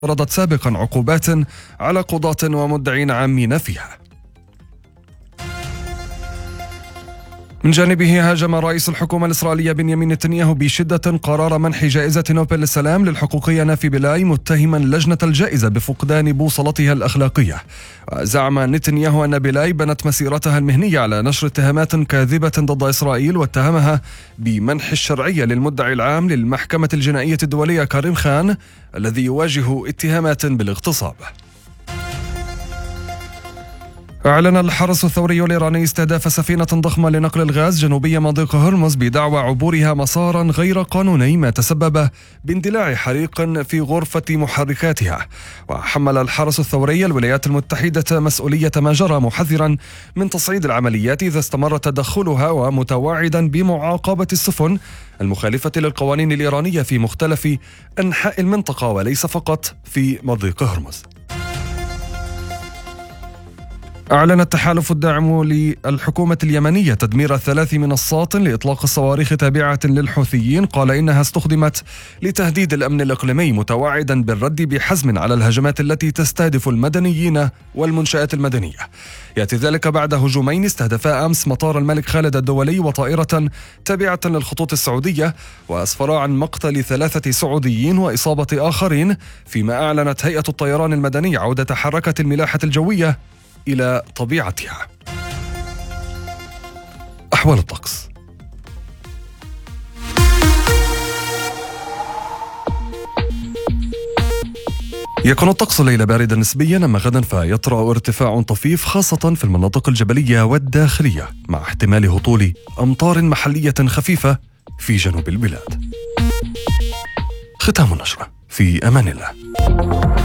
فرضت سابقا عقوبات على قضاة ومدعين عامين فيها. من جانبه هاجم رئيس الحكومة الإسرائيلية بنيامين نتنياهو بشدة قرار منح جائزة نوبل للسلام للحقوقية نافي بيلاي، متهما لجنة الجائزة بفقدان بوصلتها الأخلاقية. وزعم نتنياهو أن بيلاي بنت مسيرتها المهنية على نشر اتهامات كاذبة ضد إسرائيل، واتهمها بمنح الشرعية للمدعي العام للمحكمة الجنائية الدولية كريم خان الذي يواجه اتهامات بالاغتصاب. أعلن الحرس الثوري الإيراني استهداف سفينة ضخمة لنقل الغاز جنوبية مضيق هرمز بدعوى عبورها مسارا غير قانوني، ما تسبب باندلاع حريق في غرفة محركاتها. وحمل الحرس الثوري الولايات المتحدة مسؤولية ما جرى، محذرا من تصعيد العمليات إذا استمر تدخلها، ومتوعدا بمعاقبة السفن المخالفة للقوانين الإيرانية في مختلف أنحاء المنطقة وليس فقط في مضيق هرمز. أعلن التحالف الداعم للحكومة اليمنية تدمير 3 منصات لإطلاق الصواريخ تابعة للحوثيين، قال إنها استخدمت لتهديد الأمن الإقليمي، متوعدا بالرد بحزم على الهجمات التي تستهدف المدنيين والمنشآت المدنية. يأتي ذلك بعد هجومين استهدفا أمس مطار الملك خالد الدولي وطائرة تابعة للخطوط السعودية، وأسفرا عن مقتل 3 سعوديين وإصابة آخرين، فيما أعلنت هيئة الطيران المدني عودة حركة الملاحة الجوية إلى طبيعتها. أحوال الطقس. يكون الطقس الليلة باردا نسبيا، أما غدا فيطرأ ارتفاع طفيف خاصة في المناطق الجبلية والداخلية، مع احتمال هطول أمطار محلية خفيفة في جنوب البلاد. ختام النشرة، في أمان الله.